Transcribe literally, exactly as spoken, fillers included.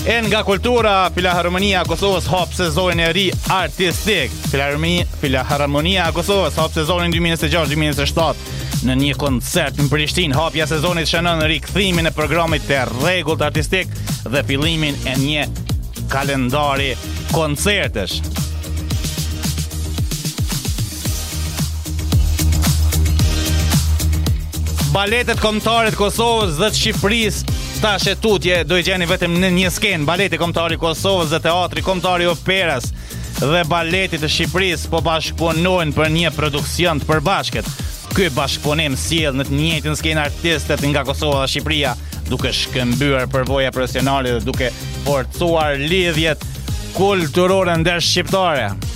E nga kultura, Filharmonia e Kosovës hap sezonin e ri artistik. Filharmonia, Filharmonia e Kosovës hap sezonin dy mijë e njëzet e gjashtë dy mijë e njëzet e shtatë në një koncert në Prishtinë. Hapja e sezonit shënon rikthimin e programit të rregullt artistik dhe fillimin e një kalendari koncertesh. Baletet kombëtare të Kosovës dhe të Shqipërisë tash e tutje do i gjeni vetëm në një skenë. Baleti kombëtar i Kosovës dhe teatri kombëtar i operas dhe baleti të Shqipërisë po bashkëpunojnë për një produksion të përbashkët. Ky bashkëpunim sjell në të njëjtën skenë artistët nga Kosova dhe Shqipëria, duke shkëmbyer përvoja profesionale dhe duke forcuar lidhjet kulturore ndërshqiptare.